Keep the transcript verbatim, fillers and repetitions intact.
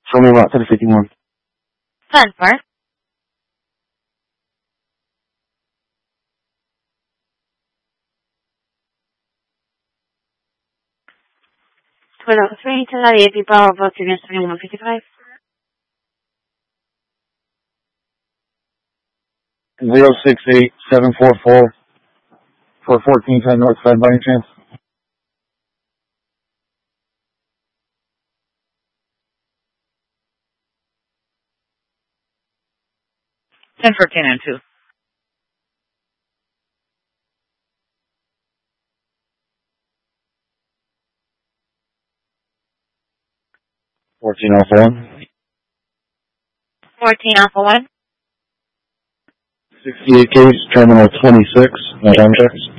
Show me route to the fifty-one. ten four. Twin oh three, ten ninety-eight, B Bravo, Sirius twenty-one fifty-five. Zero six eight seven four four for fourteen ten north side by any chance? ten fourteen and two. fourteen Alpha one. fourteen Alpha one. sixty-eight case, terminal twenty-six, no time checks.